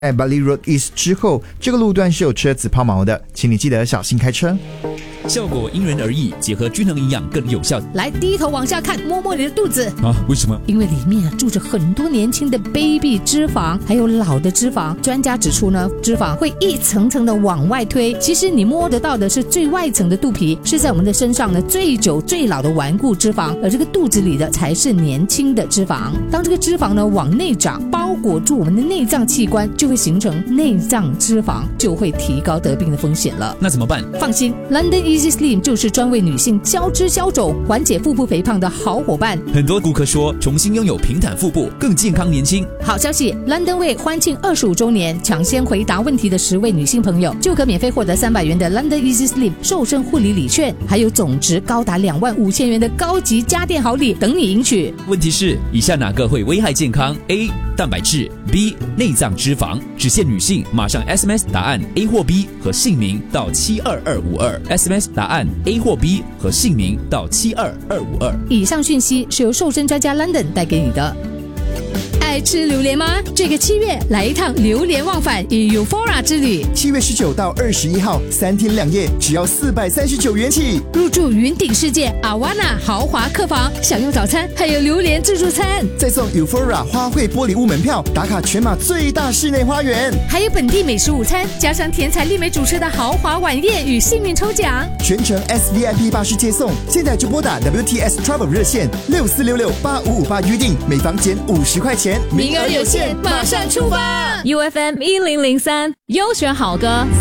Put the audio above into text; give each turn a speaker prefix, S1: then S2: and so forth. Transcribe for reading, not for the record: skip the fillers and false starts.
S1: 在 Bali Road East 之后，这个路段是有车子抛锚的，请你记得小心开车。
S2: 效果因人而异，结合均衡营养更有效。
S3: 来，低头往下看，摸摸你的肚子
S2: 啊？为什么？
S3: 因为里面住着很多年轻的 baby 脂肪，还有老的脂肪。专家指出呢，脂肪会一层层的往外推，其实你摸得到的是最外层的肚皮，是在我们的身上呢最久最老的顽固脂肪，而这个肚子里的才是年轻的脂肪。当这个脂肪呢往内长，包裹住我们的内脏器官，就会形成内脏脂肪，就会提高得病的风险了。
S2: 那怎么办？
S3: 放心 ，London Easy Slim 就是专为女性消脂消肿、缓解腹部肥胖的好伙伴。
S2: 很多顾客说，重新拥有平坦腹部，更健康年轻。
S3: 好消息 ，London Way 欢庆25周年，抢先回答问题的10位女性朋友就可免费获得300元的 London Easy Slim 瘦身护理礼券，还有总值高达25000元的高级家电好礼等你赢取。
S2: 问题是，以下哪个会危害健康 ？A. 蛋白质 B. 内脏脂肪，只限女性。马上 SMS 答案 A 或 B 和姓名到72252 SMS 答案 A 或 B 和姓名到72252。
S3: 以上讯息是由瘦身专家 London 带给你的。爱吃榴莲吗？这个7月来一趟榴莲忘返与 Euphora 之旅。
S1: 7月19到21号，3天2夜，只要439元起。
S3: 入住云顶世界 Awana 豪华客房，享用早餐，还有榴莲自助餐，
S1: 再送 Euphora 花卉玻璃屋门票，打卡全马最大室内花园，
S3: 还有本地美食午餐，加上甜彩丽美主持的豪华晚宴与幸运抽奖，
S1: 全程 SVIP 巴士接送。现在就拨打 WTS Travel 热线64668558预定，每房减50块钱，
S3: 名额有限，马上出发。
S4: UFM 1003优选好歌。